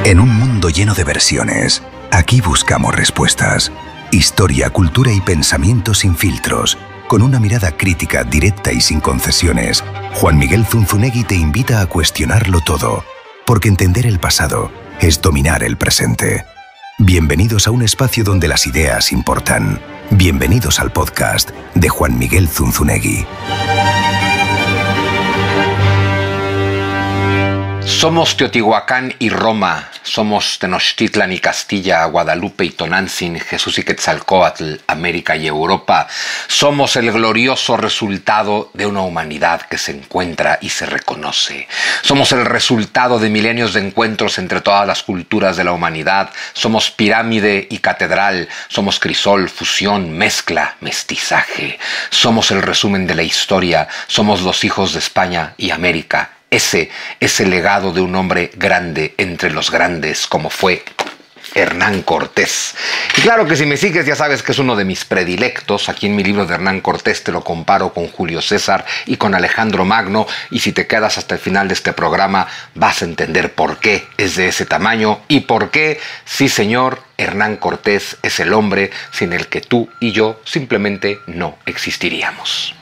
En un mundo lleno de versiones, aquí buscamos respuestas. Historia, cultura y pensamiento sin filtros. Con una mirada crítica, directa y sin concesiones, Juan Miguel Zunzunegui te invita a cuestionarlo todo. Porque entender el pasado es dominar el presente. Bienvenidos a un espacio donde las ideas importan. Bienvenidos al podcast de Juan Miguel Zunzunegui. Somos Teotihuacán y Roma, somos Tenochtitlan y Castilla, Guadalupe y Tonantzin, Jesús y Quetzalcóatl, América y Europa. Somos el glorioso resultado de una humanidad que se encuentra y se reconoce. Somos el resultado de milenios de encuentros entre todas las culturas de la humanidad. Somos pirámide y catedral, somos crisol, fusión, mezcla, mestizaje. Somos el resumen de la historia, somos los hijos de España y América. Ese es el legado de un hombre grande entre los grandes, como fue Hernán Cortés. Y claro que si me sigues ya sabes que es uno de mis predilectos. Aquí en mi libro de Hernán Cortés te lo comparo con Julio César y con Alejandro Magno. Y si te quedas hasta el final de este programa vas a entender por qué es de ese tamaño y por qué, sí señor, Hernán Cortés es el hombre sin el que tú y yo simplemente no existiríamos.